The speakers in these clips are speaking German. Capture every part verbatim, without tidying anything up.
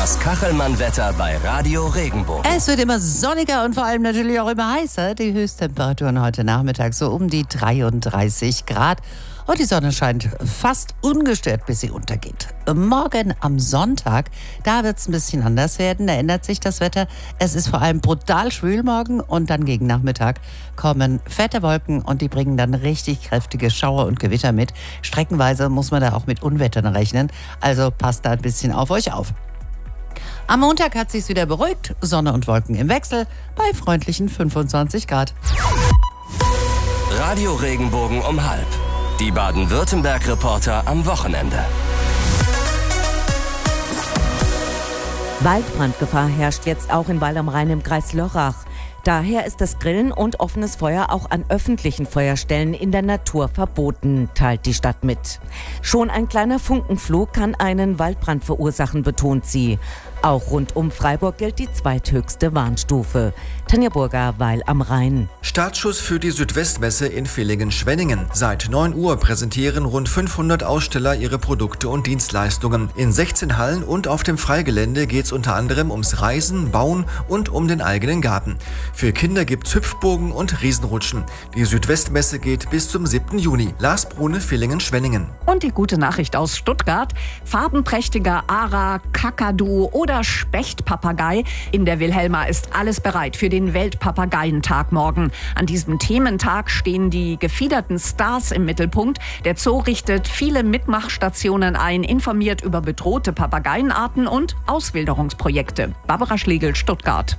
Das Kachelmann-Wetter bei Radio Regenbogen. Es wird immer sonniger und vor allem natürlich auch immer heißer. Die Höchsttemperaturen heute Nachmittag so um die dreiunddreißig Grad. Und die Sonne scheint fast ungestört, bis sie untergeht. Morgen am Sonntag, da wird es ein bisschen anders werden. Da ändert sich das Wetter. Es ist vor allem brutal schwül morgen und dann gegen Nachmittag kommen fette Wolken und die bringen dann richtig kräftige Schauer und Gewitter mit. Streckenweise muss man da auch mit Unwettern rechnen. Also passt da ein bisschen auf euch auf. Am Montag hat sich's wieder beruhigt. Sonne und Wolken im Wechsel bei freundlichen fünfundzwanzig Grad. Radio Regenbogen um halb. Die Baden-Württemberg-Reporter am Wochenende. Waldbrandgefahr herrscht jetzt auch in Weil am Rhein im Kreis Lörrach. Daher ist das Grillen und offenes Feuer auch an öffentlichen Feuerstellen in der Natur verboten, teilt die Stadt mit. Schon ein kleiner Funkenflug kann einen Waldbrand verursachen, betont sie. Auch rund um Freiburg gilt die zweithöchste Warnstufe. Tanja Burger, Weil am Rhein. Startschuss für die Südwestmesse in Villingen-Schwenningen. Seit neun Uhr präsentieren rund fünfhundert Aussteller ihre Produkte und Dienstleistungen. In sechzehn Hallen und auf dem Freigelände geht es unter anderem ums Reisen, Bauen und um den eigenen Garten. Für Kinder gibt's Hüpfburgen und Riesenrutschen. Die Südwestmesse geht bis zum siebten Juni. Lars Brune, Villingen-Schwenningen. Und die gute Nachricht aus Stuttgart. Farbenprächtiger Ara, Kakadu oder Spechtpapagei. In der Wilhelma ist alles bereit für den Weltpapageientag morgen. An diesem Thementag stehen die gefiederten Stars im Mittelpunkt. Der Zoo richtet viele Mitmachstationen ein, informiert über bedrohte Papageienarten und Auswilderungsprojekte. Barbara Schlegel, Stuttgart.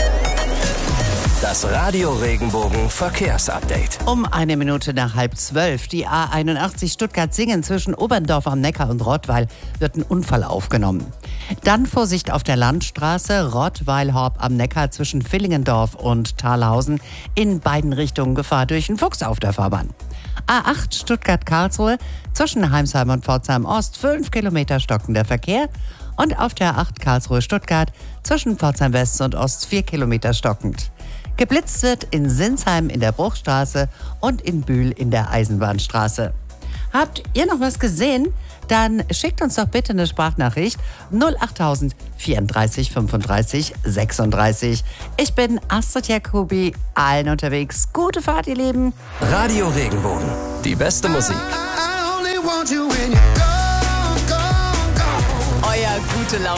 Das Radio Regenbogen Verkehrsupdate. Um eine Minute nach halb zwölf. Die A einundachtzig Stuttgart-Singen zwischen Oberndorf am Neckar und Rottweil wird ein Unfall aufgenommen. Dann Vorsicht auf der Landstraße Rottweil-Horb am Neckar zwischen Villingendorf und Thalhausen. In beiden Richtungen Gefahr durch einen Fuchs auf der Fahrbahn. A acht Stuttgart-Karlsruhe zwischen Heimsheim und Pforzheim-Ost. Fünf Kilometer stockender Verkehr. Und auf der A acht Karlsruhe-Stuttgart zwischen Pforzheim-West und Ost. Vier Kilometer stockend. Geblitzt wird in Sinsheim in der Bruchstraße und in Bühl in der Eisenbahnstraße. Habt ihr noch was gesehen? Dann schickt uns doch bitte eine Sprachnachricht null achttausend vierunddreißig fünfunddreißig sechsunddreißig. Ich bin Astrid Jacobi, allen unterwegs. Gute Fahrt, ihr Lieben. Radio Regenbogen. Die beste Musik. Euer gute Laune.